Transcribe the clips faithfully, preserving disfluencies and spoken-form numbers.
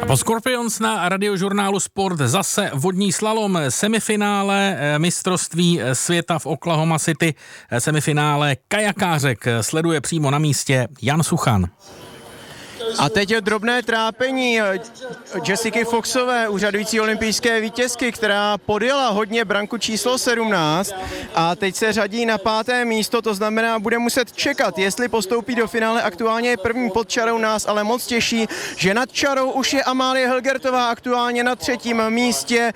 Po Scorpions na radiožurnálu Sport zase vodní slalom, semifinále mistrovství světa v Oklahoma City, semifinále kajakářek sleduje přímo na místě Jan Suchan. A teď je drobné trápení Jessiky Foxové, úřadující olympijské vítězky, která podjela hodně branku číslo sedmnáct a teď se řadí na páté místo, to znamená, bude muset čekat, jestli postoupí do finále. Aktuálně je první pod čarou, nás ale moc těší, že nad čarou už je Amálie Helgertová, aktuálně na třetím místě,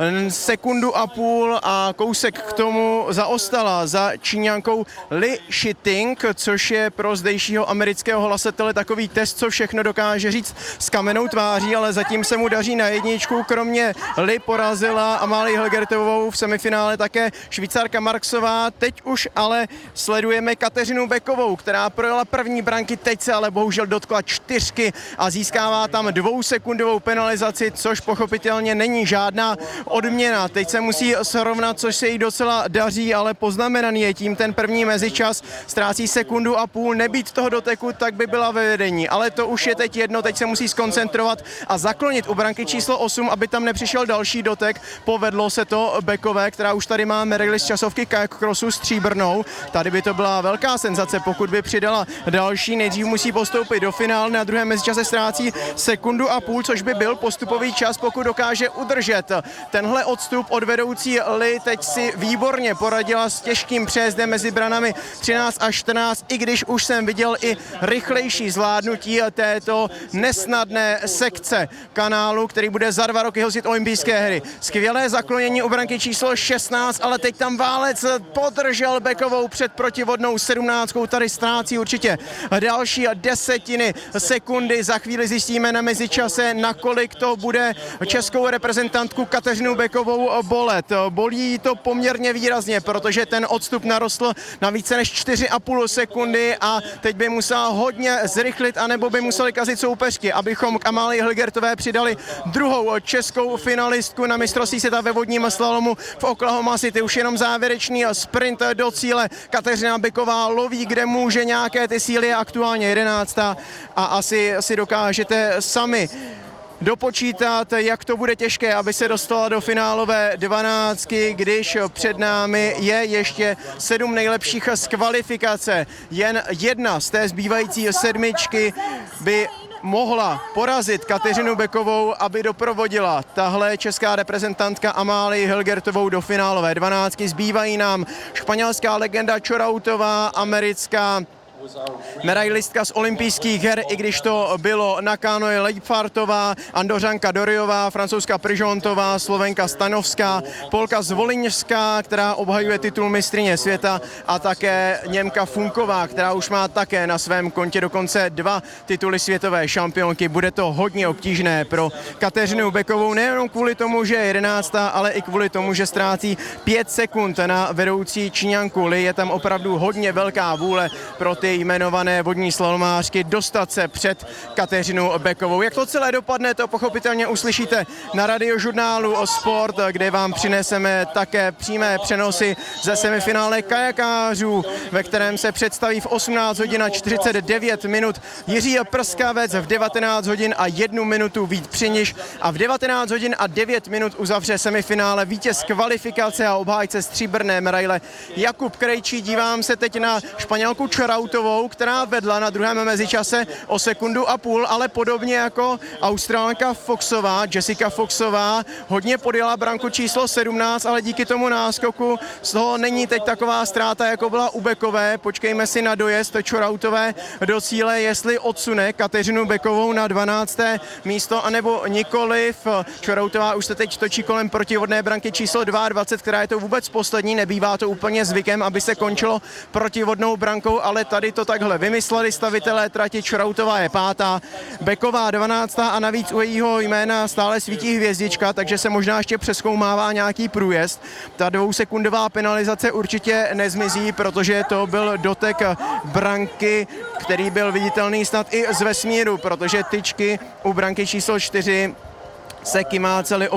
sekundu a půl a kousek k tomu zaostala za Číňankou Li Shiting, což je pro zdejšího amerického hlasatele takový test, co všechno dokáže říct s kamennou tváří, ale zatím se mu daří na jedničku. Kromě Li porazila Amálii Helgertovou v semifinále také Švýcarka Marksová. Teď už ale sledujeme Kateřinu Bekovou, která projela první branky, teď se ale bohužel dotkla čtyřky a získává tam dvousekundovou penalizaci, což pochopitelně není žádná odměna. Teď se musí srovnat, což se jí docela daří, ale poznamenaný je tím ten první mezičas. Ztrácí sekundu a půl, nebýt toho doteku, tak by byla ve vedení, ale to už je teď jedno, teď se musí skoncentrovat a zaklonit u branky číslo osm, aby tam nepřišel další dotek. Povedlo se to Bekové, která už tady má medaili z časovky kajak crossu stříbrnou. Tady by to byla velká senzace, pokud by přidala další. Nejdřív musí postoupit do finále, na druhém mezičase ztrácí sekundu a půl, což by byl postupový čas, pokud dokáže udržet tenhle odstup od vedoucí Li. Teď si výborně poradila s těžkým přejezdem mezi branami třináct a čtrnáct, i když už jsem viděl i rychlejší zvládnutí této nesnadné sekce kanálu, který bude za dva roky hostit olympijské hry. Skvělé zaklonění u branky číslo šestnáct, ale teď tam Válec podržel Bekovou před protivodnou sedmnáctkou, tady ztrácí určitě další desetiny sekundy. Za chvíli zjistíme na mezičase, nakolik to bude českou reprezentantku Kateřinu Bekovou bolet. Bolí to poměrně výrazně, protože ten odstup narostl na více než čtyři a půl sekundy a teď by musela hodně zrychlit, anebo by museli kazit soupeřky, abychom k Amálii Helgertové přidali druhou českou finalistku na mistrovství světa ve vodním slalomu v Oklahoma City. Už jenom závěrečný sprint do cíle. Kateřina Beková loví, kde může, nějaké ty síly, je aktuálně jedenáctá a asi si dokážete sami dopočítat, jak to bude těžké, aby se dostala do finálové dvanáctky, když před námi je ještě sedm nejlepších z kvalifikace. Jen jedna z té zbývající sedmičky by mohla porazit Kateřinu Bekovou, aby doprovodila tahle česká reprezentantka Amálii Helgertovou do finálové dvanáctky. Zbývají nám španělská legenda Čorautová, americká medailistka z olympijských her, i když to bylo na kánoe Leipfartová, Andořanka Doriová, francouzská Pržontová, Slovenka Stanovská, Polka Zvoliňská, která obhajuje titul mistryně světa, a také Němka Funková, která už má také na svém kontě dokonce dva tituly světové šampionky. Bude to hodně obtížné pro Kateřinu Bekovou, nejenom kvůli tomu, že je jedenáctá, ale i kvůli tomu, že ztrácí pět sekund na vedoucí Číňanku Li. Je tam opravdu hodně velká vůle pro ty jmenované vodní slalomářky dostat se před Kateřinu Bekovou. Jak to celé dopadne, to pochopitelně uslyšíte na radiožurnálu o Sport, kde vám přineseme také přímé přenosy ze semifinále kajakářů, ve kterém se představí v osmnáct hodin a čtyřicet devět minut Jiří Prskavec, v devatenáct hodin a jednu minutu Vít Přiniš a v devatenáct hodin a devět minut uzavře semifinále vítěz kvalifikace a obhájce stříbrné medaile Jakub Krejčí. Dívám se teď na Španělku Čorautovou, která vedla na druhém mezičase o sekundu a půl, ale podobně jako Australanka Foxová, Jessica Foxová, hodně podjela branku číslo sedmnáct, ale díky tomu náskoku z toho není teď taková ztráta, jako byla u Bekové. Počkejme si na dojezd Čorautové do cíle, jestli odsune Kateřinu Bekovou na dvanácté místo, anebo nikoliv. Čorautová už se teď točí kolem protivodné branky číslo dvacet dva, která je to vůbec poslední, nebývá to úplně zvykem, aby se končilo protivodnou brankou, ale tady to takhle vymysleli stavitelé trati. Čorautová je pátá, Beková dvanáctá a navíc u jejího jména stále svítí hvězdička, takže se možná ještě přezkoumává nějaký průjezd. Ta dvousekundová penalizace určitě nezmizí, protože to byl dotek branky, který byl viditelný snad i z vesmíru, protože tyčky u branky číslo čtyři se kymácely